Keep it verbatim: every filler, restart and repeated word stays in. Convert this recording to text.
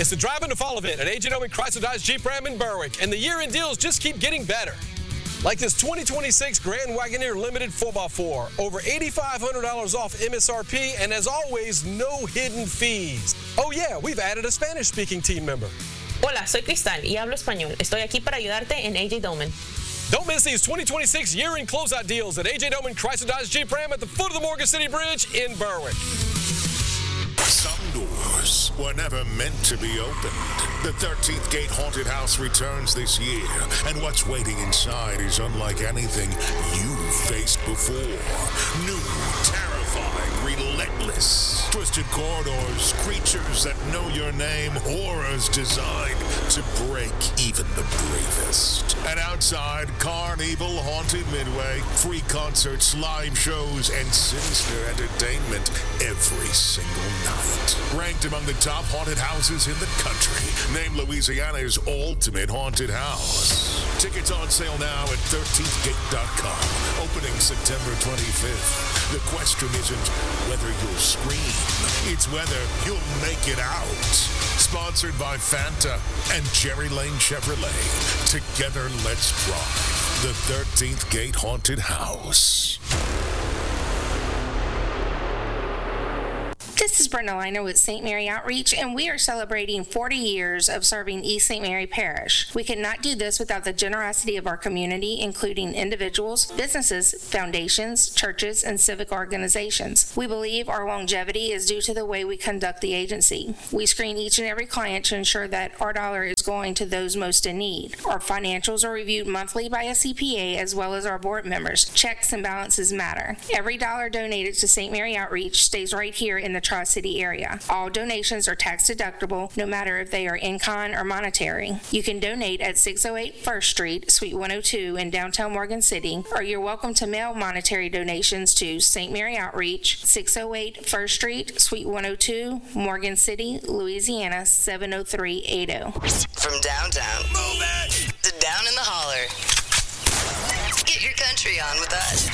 It's the Drive into Fall event at A J Doman Chrysler Dodge Jeep Ram in Berwick, and the year-end deals just keep getting better. Like this twenty twenty-six Grand Wagoneer Limited four by four, over eight thousand five hundred dollars off M S R P, and as always, no hidden fees. Oh yeah, we've added a Spanish-speaking team member. Hola, soy Cristal y hablo español. Estoy aquí para ayudarte en A J Doman. Don't miss these twenty twenty-six year-end closeout deals at A J Doman Chrysler Dodge Jeep Ram at the foot of the Morgan City Bridge in Berwick. Some doors were never meant to be opened. The thirteenth Gate Haunted House returns this year, and what's waiting inside is unlike anything you've faced before. New, terrifying, relentless. Twisted corridors, creatures that know your name, horrors designed to break even the bravest. And outside, Carnival Haunted Midway, free concerts, live shows, and sinister entertainment every single night. Ranked among the top haunted houses in the country, named Louisiana's ultimate haunted house. Tickets on sale now at thirteenth gate dot com, opening September twenty-fifth. The question isn't whether you'll scream, it's whether you'll make it out. Sponsored by Fanta and Jerry Lane Chevrolet. Together, let's drive the thirteenth Gate Haunted House. This is Brenda Liner with Saint Mary Outreach, and we are celebrating forty years of serving East Saint Mary Parish. We could not do this without the generosity of our community, including individuals, businesses, foundations, churches, and civic organizations. We believe our longevity is due to the way we conduct the agency. We screen each and every client to ensure that our dollar is going to those most in need. Our financials are reviewed monthly by a C P A as well as our board members. Checks and balances matter. Every dollar donated to Saint Mary Outreach stays right here in the Tri-City area. All donations are tax deductible, no matter if they are in-kind or monetary. You can donate at six oh eight First Street, Suite one oh two in downtown Morgan City, or you're welcome to mail monetary donations to Saint Mary Outreach, six oh eight First Street, Suite one oh two, Morgan City, Louisiana seven oh three eight oh. From downtown Move it! to down in the holler. Get your country on with us.